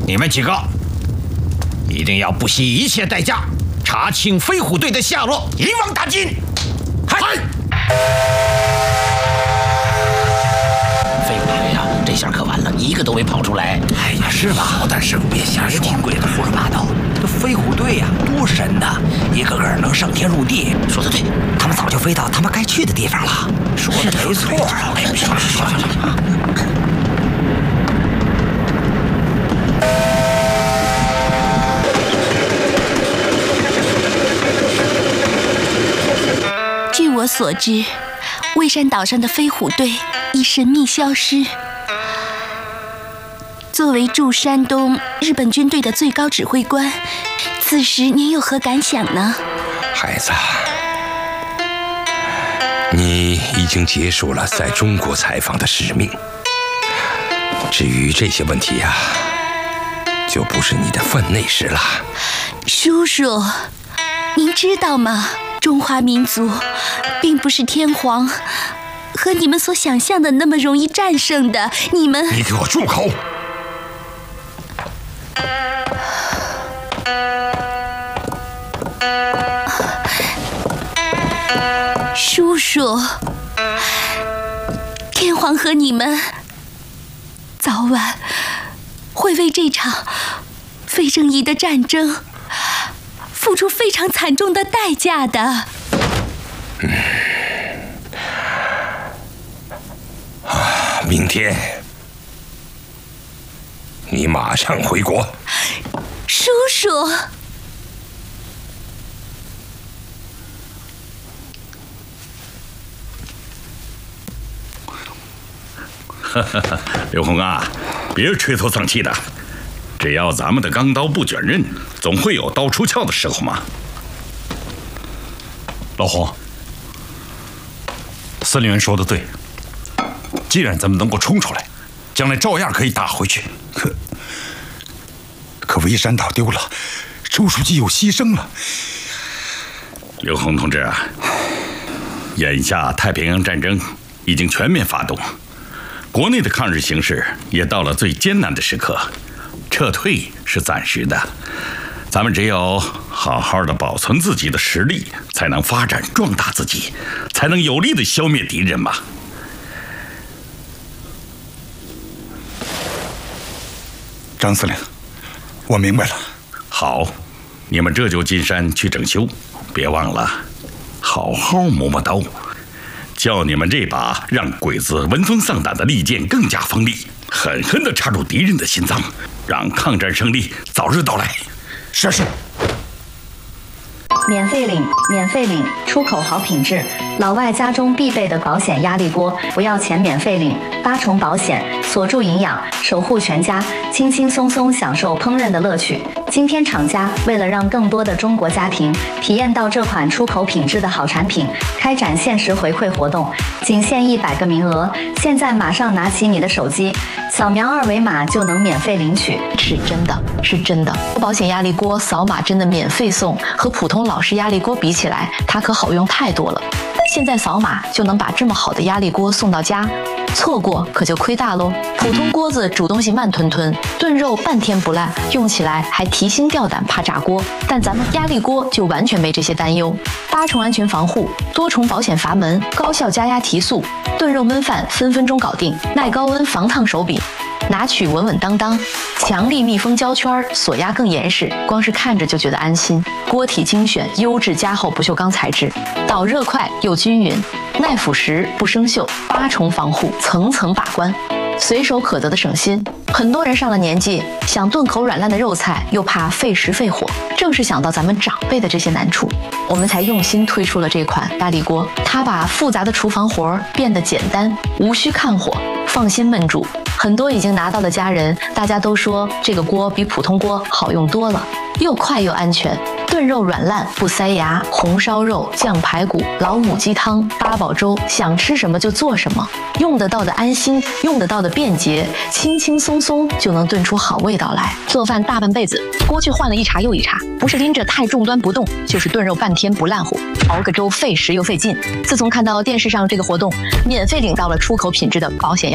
你们几个一定要不惜一切代价查清飞虎队的下落，一网打尽。嗨！ 飞虎队呀，这下可完了，一个都没跑出来。 哎呀，是吧？好但是别瞎说，听鬼子胡说八道。这飞虎队呀，多神呐，一个个能上天入地。 说得对， 他们早就飞到他们该去的地方了。说的没错。哎，说。 据我所知，蔚山岛上的飞虎队已神秘消失。作为驻山东日本军队的最高指挥官，此时您有何感想呢？ 孩子，你已经结束了在中国采访的使命。至于这些问题呀，就不是你的分内事了。 叔叔，您知道吗？中华民族并不是天皇和你们所想象的那么容易战胜的。你给我住口！ 叔叔，天皇和你们早晚会为这场非正义的战争付出非常惨重的代价的。 明天你马上回国。 叔叔。 刘洪啊，别垂头丧气的，只要咱们的钢刀不卷刃，总会有刀出鞘的时候嘛。 老洪，司令员说的对，既然咱们能够冲出来，将来照样可以打回去。 可蔚山岛丢了，周书记又牺牲了。 刘洪同志啊，眼下太平洋战争已经全面发动，国内的抗日形势也到了最艰难的时刻，撤退是暂时的，咱们只有好好的保存自己的实力，才能发展壮大自己，才能有力的消灭敌人嘛。 张司令，我明白了。 好，你们这就进山去整修，别忘了好好磨磨刀，叫你们这把让鬼子闻风丧胆的利剑更加锋利，狠狠地插入敌人的心脏，让抗战胜利早日到来。 是。 免费领，免费领，出口好品质，老外家中必备的保险压力锅，不要钱免费领，8重保险，锁住营养，守护全家，轻轻松松享受烹饪的乐趣。今天厂家为了让更多的中国家庭体验到这款出口品质的好产品，开展限时回馈活动，仅限100个名额。现在马上拿起你的手机，扫描2维码就能免费领取。 是真的，是真的。保险压力锅扫码真的免费送，和普通老式压力锅比起来，它可好用太多了。现在扫码就能把这么好的压力锅送到家，错过可就亏大喽。普通锅子煮东西慢吞吞，炖肉半天不烂，用起来还提心吊胆怕炸锅。但咱们压力锅就完全没这些担忧，8重安全防护，多重保险阀门，高效加压提速，炖肉焖饭分分钟搞定，耐高温防烫手柄。拿取稳稳当当，强力密封胶圈，锁压更严实，光是看着就觉得安心。锅体精选优质加厚不锈钢材质，导热快又均匀，耐腐蚀不生锈，8重防护，层层把关，随手可得的省心。很多人上了年纪，想炖口软烂的肉菜，又怕费时费火，正是想到咱们长辈的这些难处，我们才用心推出了这款压力锅。它把复杂的厨房活变得简单，无需看火，放心焖煮。很多已经拿到的家人，大家都说这个锅比普通锅好用多了，又快又安全，炖肉软烂不塞牙，红烧肉、酱排骨、老母鸡汤、八宝粥，想吃什么就做什么，用得到的安心，用得到的便捷，轻轻松松就能炖出好味道来。做饭大半辈子，锅却换了一茬又一茬，不是拎着太重端不动，就是炖肉半天不烂乎，熬个粥费时又费劲。自从看到电视上这个活动，免费领到了出口品质的保险